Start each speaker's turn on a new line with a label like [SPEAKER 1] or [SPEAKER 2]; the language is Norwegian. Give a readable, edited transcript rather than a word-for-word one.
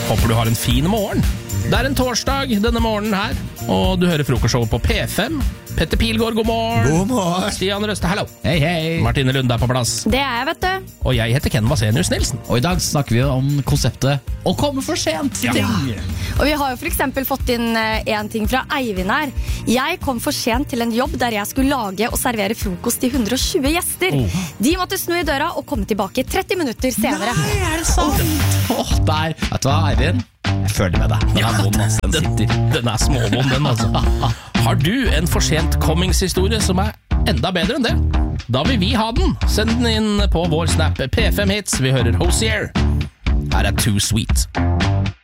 [SPEAKER 1] Håper du har en fin morgen. Det en torsdag denne morgenen her, og du hører frokostshowet på P5. Petter Pilgaard, god morgen.
[SPEAKER 2] God morgen.
[SPEAKER 1] Stian Røste, hallo.
[SPEAKER 3] Hei, hei.
[SPEAKER 1] Martine Lunde på plass.
[SPEAKER 4] Det jeg, vet du.
[SPEAKER 1] Og jeg heter Ken Vasenius Nilsen.
[SPEAKER 3] Og i dag snakker vi om konseptet å komme for sent til ting.
[SPEAKER 4] Og vi har jo for eksempel fått inn en ting fra Eivind her. Jeg kom for sent til en jobb der jeg skulle lage og servere frokost til 120 gjester. De måtte snu i døra og komme tilbake 30 minutter senere.
[SPEAKER 3] Nei, det sant? Der. Vet du hva, Eivind? Jeg føler med deg. Den vond, altså. Den sitter.
[SPEAKER 1] Den småvond, den altså. Har du en for sent kommingshistorie som enda bedre enn det? Da vil vi ha den. Send den inn på vår snap P5 Hits. Vi hører Hosier. Her Too Sweet.